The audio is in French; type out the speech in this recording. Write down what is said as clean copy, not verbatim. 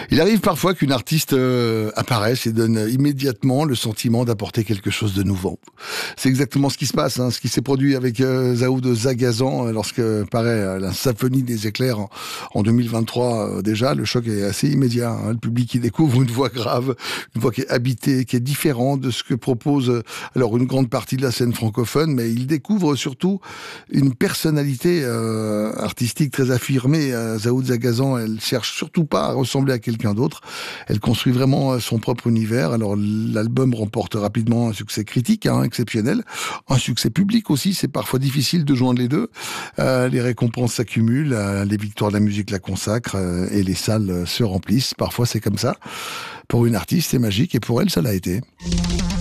Il arrive parfois qu'une artiste apparaisse et donne immédiatement le sentiment d'apporter quelque chose de nouveau. C'est exactement ce qui se passe, ce qui s'est produit avec Zaoud Zagazan lorsque paraît la symphonie des éclairs en 2023 déjà. Le choc est assez immédiat. Le public qui découvre une voix grave, une voix qui est habitée, qui est différente de ce que propose alors une grande partie de la scène francophone, mais il découvre surtout une personnalité artistique très affirmée. Zaoud Zagazan, elle cherche surtout pas à ressembler à quelqu'un d'autre. Elle construit vraiment son propre univers. Alors l'album remporte rapidement un succès critique, exceptionnel, un succès public aussi. C'est parfois difficile de joindre les deux. Les récompenses s'accumulent, les victoires de la musique la consacrent et les salles se remplissent. Parfois c'est comme ça. Pour une artiste, c'est magique et pour elle, ça l'a été.